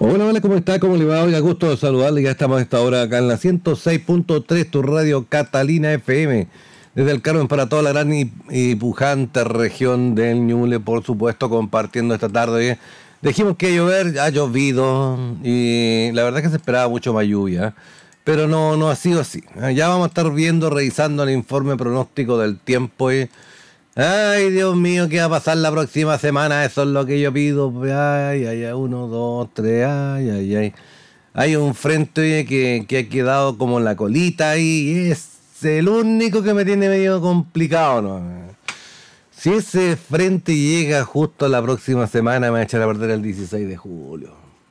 Hola, hola, ¿cómo está? ¿Cómo le va? Oiga, gusto de saludarle. Ya estamos a esta hora acá en la 106.3, tu radio Catalina FM. Desde el Carmen para toda la gran y pujante región del Ñuble, por supuesto, compartiendo esta tarde. Dijimos que llover, ha llovido y la verdad que se esperaba mucho más lluvia, pero no ha sido así. Ya vamos a estar viendo, revisando el informe pronóstico del tiempo. Ay, Dios mío, ¿qué va a pasar la próxima semana? Eso es lo que yo pido. Ay, ay, ay, uno, dos, tres, ay, ay, ay. Hay un frente que ha quedado como en la colita ahí y es el único que me tiene medio complicado, ¿no? Si ese frente llega justo la próxima semana, me va a echar a perder el 16 de julio.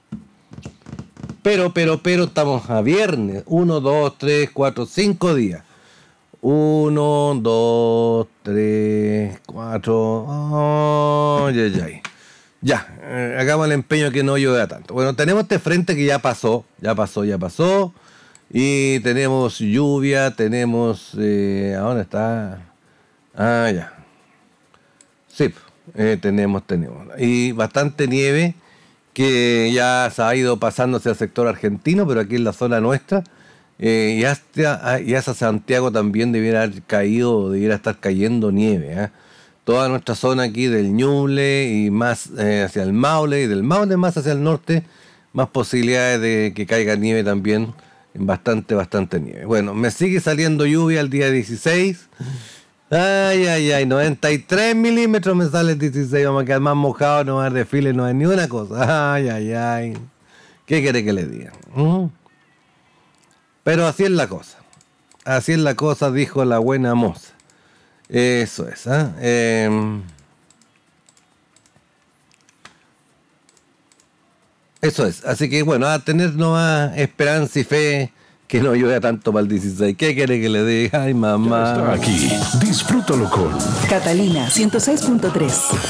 Pero, estamos a viernes. 1, 2, 3, 4, 5 días. 1, 2, 3, 4. Ay, ay, ay. Ya, hagamos el empeño que no llueva tanto. Bueno, tenemos este frente que ya pasó. Y tenemos lluvia, tenemos... ¿a dónde está? Ah, ya. Sí, tenemos. Y bastante nieve que ya se ha ido pasando hacia el sector argentino, pero aquí en la zona nuestra, y hasta Santiago también debiera estar cayendo nieve. Toda nuestra zona aquí del Ñuble y más hacia el Maule, y del Maule más hacia el norte, más posibilidades de que caiga nieve también, bastante nieve. Bueno, me sigue saliendo lluvia el día 16. Ay, ay, ay, 93 milímetros me sale el 16, vamos a quedar más mojados, no va a haber desfile, no hay ni una cosa. Ay, ay, ay. ¿Qué quiere que le diga? Pero así es la cosa, dijo la buena moza. Eso es, eso es, así que bueno, a tener nomás esperanza y fe que no llueva tanto para el 16. ¿Qué quiere que le diga? Ay, mamá. Ya está aquí, disfrútalo con Catalina 106.3.